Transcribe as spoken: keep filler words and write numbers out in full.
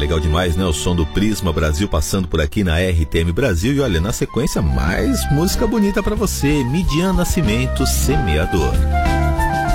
legal demais, né? O som do Prisma Brasil passando por aqui na R T M Brasil. E olha, na sequência, mais música bonita pra você. Midian Nascimento, Semeador.